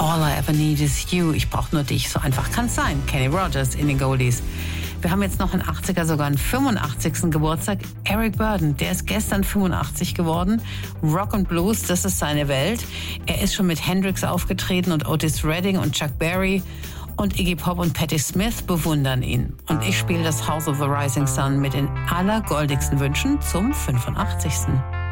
All I Ever Need Is You. Ich brauche nur dich. So einfach kann's sein. Kenny Rogers in den Goldies. Wir haben jetzt noch einen 80er, sogar einen 85. Geburtstag. Eric Burdon, der ist gestern 85 geworden. Rock and Blues, das ist seine Welt. Er ist schon mit Hendrix aufgetreten und Otis Redding und Chuck Berry. Und Iggy Pop und Patti Smith bewundern ihn. Und ich spiele das House of the Rising Sun mit den allergoldigsten Wünschen zum 85.